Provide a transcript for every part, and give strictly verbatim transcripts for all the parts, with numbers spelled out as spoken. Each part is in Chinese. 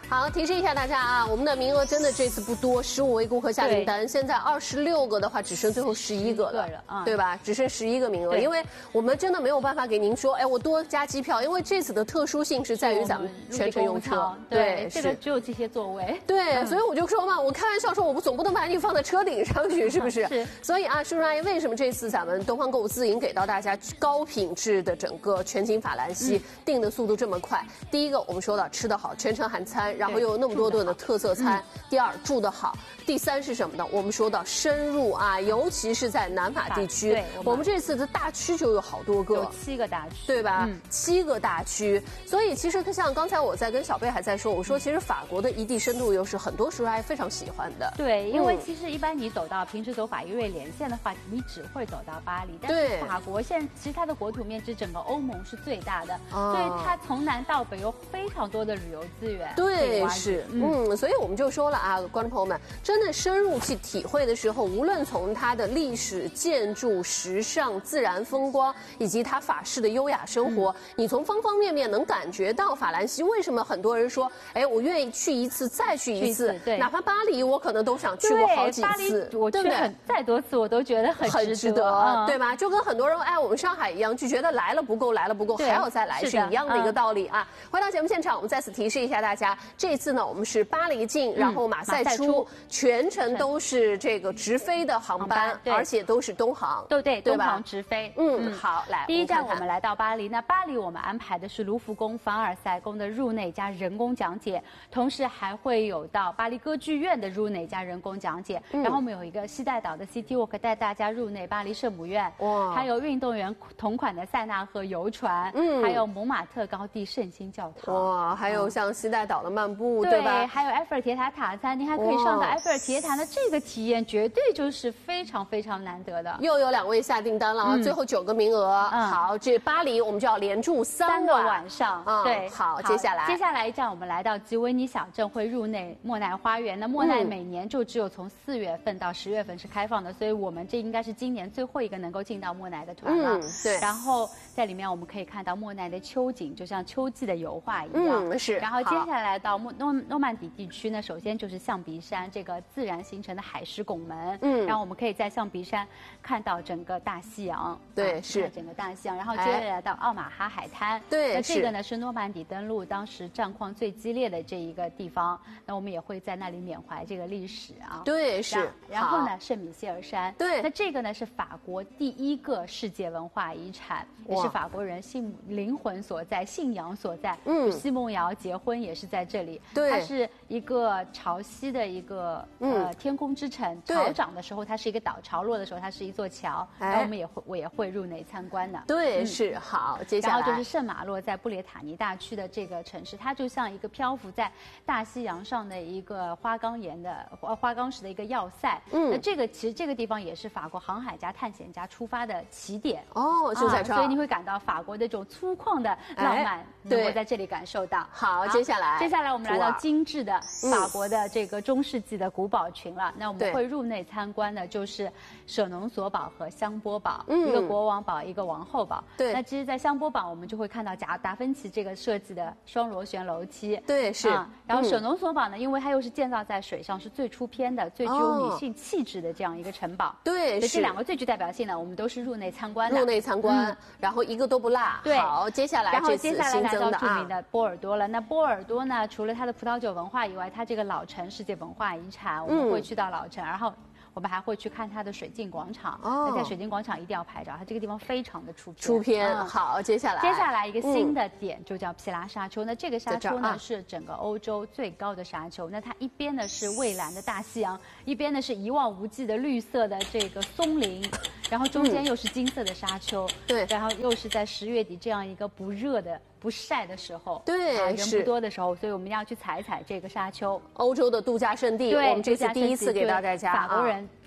好，提示一下大家啊，我们的名额真的这次不多，十五位顾客下订单，现在二十六个的话，只剩最后十一个了， 嗯、 对吧？只剩十一个名额，因为我们真的没有办法给您说，哎，我多加机票，因为这次的特殊性是在于咱们全程用车， 对，这个只有这些座位， 对，嗯、所以我就说嘛，我开玩笑说，我们总不能把你放在车顶上去，是不是？ 是。 所以啊，叔叔阿姨，为什么这次咱们东方购物自营给到大家高品质的整个全景法兰西，嗯、订的速度这么快？第一个，我们说到吃得好，全程含餐，然后又有那么多顿的特色餐。嗯、第二，住得好。第三是什么呢？我们说到深入啊，尤其是在南法地区，对，我们这次的大区就有好多个， 有七个大区， 对吧？嗯、七个大区。所以其实像刚才我在跟小贝还在说，我说其实法国的一地深度游是很多叔叔阿姨非常喜欢的。 对，因为其实一般你走到平时走法意瑞连线的话，你只会走到巴黎，但是法国现在其实它的国土面积整个欧盟是最大的，哦、所以它从南到北有非常多的旅游资源。 对，是，嗯，所以我们就说了啊，观众朋友们，真的深入去体会的时候，无论从它的历史、建筑、时尚、自然风光，以及它法式的优雅生活，嗯、你从方方面面能感觉到法兰西为什么很多人说，哎，我愿意去一次再去一次， 对， 哪怕巴黎我可能都想去过好几次， 我去很再多次我都觉得很很值得，嗯、对吧？就跟很多人哎，我们上海一样，就觉得来了不够，来了不够，还要再来，是一样的一个道理啊。嗯、回到节目现场，我们再次提示一下大家，这次呢，我们是巴黎进，然后马赛出，嗯、全程都是这个直飞的航班，而且都是东航， 对对，东航直飞。 嗯，好，来， 第一站我们来到巴黎，那巴黎我们安排的是卢浮宫、凡尔赛宫的入内加人工讲解，同时还会有到巴黎歌剧院的入内加人工讲解。嗯、然后我们有一个西带岛的 City Walk 带大家入内巴黎圣母院，哇，还有运动员同款的塞纳河游船，嗯，还有蒙马特高地圣心教堂， 哇，还有像西带岛的漫步， 嗯、 对吧？ 还有埃菲尔铁塔塔餐，您还可以上到埃菲尔铁塔的这个体验，绝对就是非常非常难得的。 又有两位下订单了啊，嗯、最后九个名额。嗯、好，这巴黎我们就要连住三个晚上。 嗯、 对， 好，接下来接下来一站我们来到吉维尼小镇，会入内莫奈花园。那莫奈每年就只有从四月份到十月份是开放的，所以我们这应该是今年最后一个能够进到莫奈的团了。嗯， 对。 然后在里面我们可以看到莫奈的秋景，就像秋季的油画一样。 嗯，是。 然后接下来到诺诺诺曼底地区呢，首先就是象鼻山这个自然形成的海蚀拱门。嗯。然后我们可以在象鼻山看到整个大西洋。 对， 啊、 是整个大西洋。然后接着来到奥马哈海滩。 对， 那这个呢是诺曼底登陆当时战况最激烈的这一个地方。那我们也会在那里缅怀这个历史啊。 对，是。 然后呢，圣米歇尔山。 对。 那这个呢是法国第一个世界文化遗产，也是法国人信灵魂所在、信仰所在。嗯。西蒙瑶结婚也是在这里。 对。 它是一个潮汐的一个、嗯、呃天空之城，潮涨的时候它是一个岛，潮落的时候它是一座桥。哎。然后我们也会我也会入内参观的。 对，嗯、是好。接下来。 然后就是圣马洛在布列塔尼大区的这个城市，它就像一个漂浮在大西洋上的一个花岗岩的花花岗石的一个要塞。嗯。那这个其实这个地方也是法国航海家、探险家出发的起点。 哦，就在这儿、 啊。所以你会感到法国的这种粗犷的浪漫，能够在这里感受到。 好，接下来。 接下来我们来到精致的法国的这个中世纪的古堡群了。嗯、那我们会入内参观的就是舍农索堡和香波堡，嗯、一个国王堡，一个王后堡。 对。 那其实，在香波堡我们就会看到贾达芬奇这个设计的双螺旋楼梯。 对，是。 啊、然后舍农索堡呢，嗯、因为它又是建造在水上，是最出片的、最具有女性气质的这样一个城堡。 对， 是。这两个最具代表性的，我们都是入内参观的。 入内参观，嗯、然后一个都不落。 对。 好，接下来然后接下来来到著名的波尔多了。那波尔多呢，除了它的葡萄酒文化以外，它这个老城世界文化遗产，我们会去到老城，嗯、然后。我们还会去看它的水镜广场。哦。在水镜广场一定要拍照，它这个地方非常的出片。 出片。嗯、好，接下来。 接下来一个新的点就叫皮拉沙丘。嗯、那这个沙丘呢、啊、是整个欧洲最高的沙丘。那它一边呢是蔚蓝的大西洋，一边呢是一望无际的绿色的这个松林，然后中间又是金色的沙丘。嗯、对。然后又是在十月底这样一个不热的。不晒的时候， 对， 啊、人不多的时候，所以我们要去踩踩这个沙丘。 欧洲的度假胜地，我们这次第一次给到大家。 法国人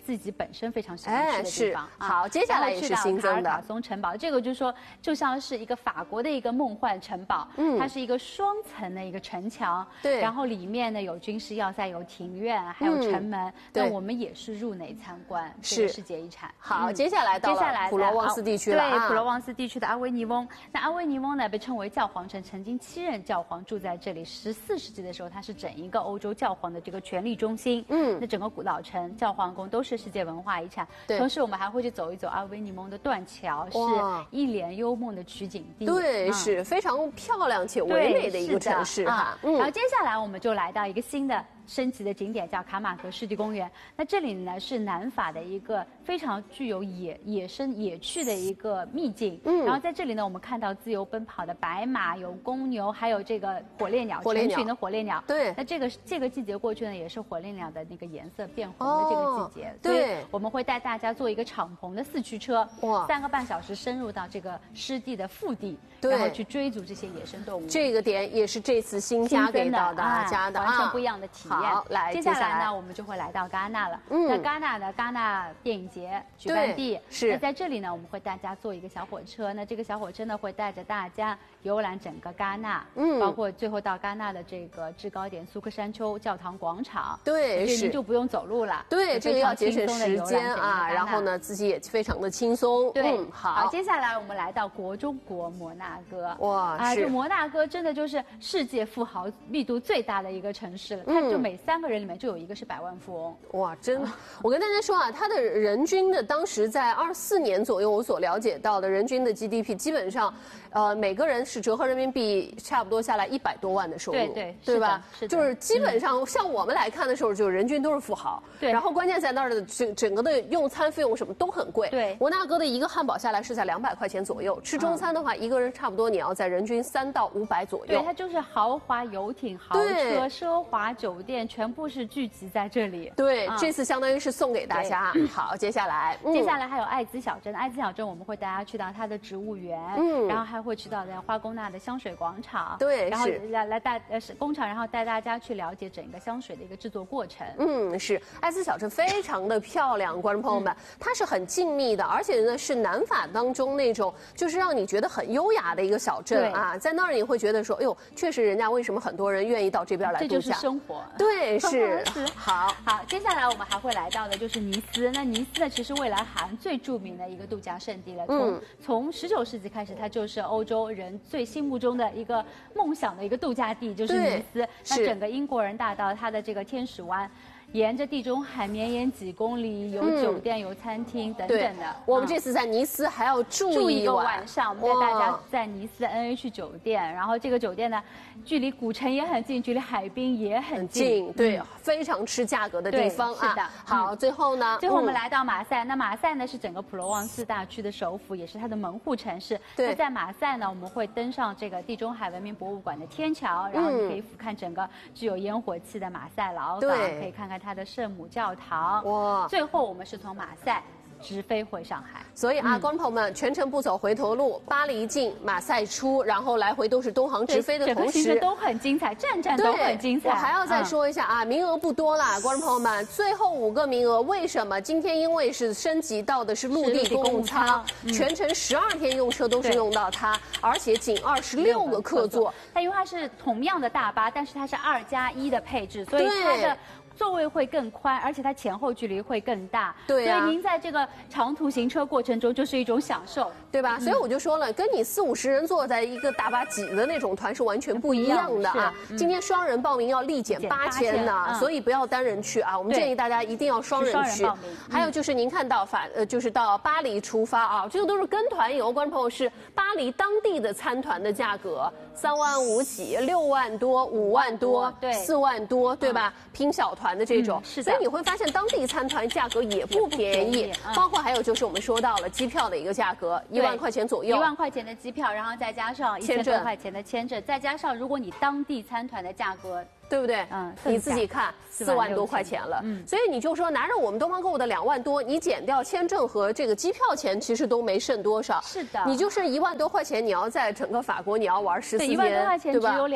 自己本身非常喜欢吃的地方。 哎、好，接下来也是新增的卡尔卡松城堡，这个就是说就像是一个法国的一个梦幻城堡，嗯，它是一个双层的一个城墙， 对， 然后里面呢有军事要塞、有庭院，还有城门。嗯、那我们也是入内参观，是世界遗产。 好，嗯、接下来到了普罗旺斯地区了、 啊、对，普罗旺斯地区的阿维尼翁。那阿维尼翁呢被称为教皇城，曾经七任教皇住在这里。十四世纪的时候，它是整一个欧洲教皇的这个权力中心。嗯，那整个古老城、教皇宫都是世界文化遗产。对，同时我们还会去走一走阿维尼翁的断桥，是一帘幽梦的取景地。 对，嗯、是非常漂亮且唯美的一个城市哈。 嗯、然后接下来我们就来到一个新的升级的景点，叫卡马格湿地公园。那这里呢是南法的一个非常具有野野生野趣的一个秘境。嗯，然后在这里呢，我们看到自由奔跑的白马，有公牛，还有这个火烈鸟，成群的火烈鸟。 对， 那这个这个季节过去呢，也是火烈鸟的那个颜色变红的这个季节。哦、 对， 所以我们会带大家坐一个敞篷的四驱车，哇，三个半小时深入到这个湿地的腹地，然后去追逐这些野生动物。 这个点也是这次新加给到大家的， 完全不一样的体验。 好，来， 接下来呢，我们就会来到戛纳了。嗯，那戛纳的戛纳电影节举办地是。 那在这里呢，我们会大家坐一个小火车。那这个小火车呢，会带着大家游览整个戛纳，嗯，包括最后到戛纳的这个制高点苏克山丘教堂广场。 对， 是。您就不用走路了。 对，这个要节省时间啊，然后呢，自己也非常的轻松。 对， 嗯、好。 好，接下来我们来到国中国摩纳哥。 哇， 啊，这摩纳哥真的就是世界富豪密度最大的一个城市了，它就每三个人里面就有一个是百万富翁。 哇，真的！我跟大家说啊，它的人均的当时在二四年左右，我所了解到的人均的 G D P 基本上，呃，每个人是折合人民币差不多下来一百多万的收入， 对对对吧？ 是的， 就是基本上像我们来看的时候，就人均都是富豪。对。然后关键在那儿的整整个的用餐费用什么都很贵。 对。 摩纳哥的一个汉堡下来是在两百块钱左右，吃中餐的话，一个人差不多你要在人均三到五百左右。 对，它就是豪华游艇、豪车、奢华酒店，全部是聚集在这里。 对，嗯、这次相当于是送给大家。好，接下来， 嗯、接下来还有艾兹小镇。艾兹小镇我们会带大家去到它的植物园，嗯，然后还会去到在花宫纳的香水广场， 对， 然后来来带呃是工厂，然后带大家去了解整个香水的一个制作过程。 嗯，是艾兹小镇非常的漂亮，观众朋友们，嗯、它是很静谧的，而且呢是南法当中那种就是让你觉得很优雅的一个小镇啊，在那儿你会觉得说，哎呦，确实人家为什么很多人愿意到这边来度假？ 这就是生活。 对，是好好。接下来我们还会来到的就是尼斯。那尼斯呢，其实未来韩最著名的一个度假胜地了。从、嗯、从十九世纪开始，它就是欧洲人最心目中的一个梦想的一个度假地，就是尼斯。那整个英国人大道，它的这个天使湾。沿着地中海绵延几公里，有酒店、嗯、有餐厅等等的。 我们这次在尼斯还要住住一个晚上，我们带大家在尼斯的 N H 酒店，然后这个酒店呢，距离古城也很近，距离海滨也很近， 很近对、嗯，非常吃价格的地方啊。 是的。 好，最后呢， 最后我们来到马赛，嗯、那马赛呢是整个普罗旺斯大区的首府，也是它的门户城市。 对。 那在马赛呢，我们会登上这个地中海文明博物馆的天桥，然后你可以俯瞰整个具有烟火气的马赛老港，可以看看它的圣母教堂。哇！最后我们是从马赛直飞回上海。 所以啊，观众朋友们，全程不走回头路，巴黎进，马赛出，然后来回都是东航直飞的同时， 整个行程都很精彩，站站都很精彩。 我还要再说一下啊，嗯、名额不多啦，观众朋友们，最后五个名额，为什么？今天因为是升级到的是陆地公务舱，嗯、全程十二天用车都是用到它，而且仅二十六个客座。 它因为它是同样的大巴，但是它是二加一的配置，所以它的座位会更宽，而且它前后距离会更大。 对啊， 所以您在这个长途行车过程中就是一种享受， 对吧？嗯、所以我就说了，跟你四五十人坐在一个大巴挤的那种团是完全不一样的啊。嗯、今天双人报名要立减八千呢，嗯、所以不要单人去啊。我们建议大家一定要双人去。 人还有就是您看到法呃，就是到巴黎出发啊，这个都是跟团游，观众朋友是巴黎当地的参团的价格，三万五起，六万多，五万多， 对， 四万多，对吧？嗯、拼小团的这种， 嗯、是的。 所以你会发现当地参团价格也不便宜，便宜嗯、包括还有就是我们说到了机票的一个价格，一万块钱左右， 一万块钱的机票，然后再加上一千多块钱的签证，再加上如果你当地参团的价格。 对不对？嗯，你自己看，四万多块钱了。嗯，所以你就说拿着我们东方购物的两万多，你减掉签证和这个机票钱，其实都没剩多少。 是的， 你就剩一万多块钱，你要在整个法国你要玩十四天， 对，一万多块钱对吧？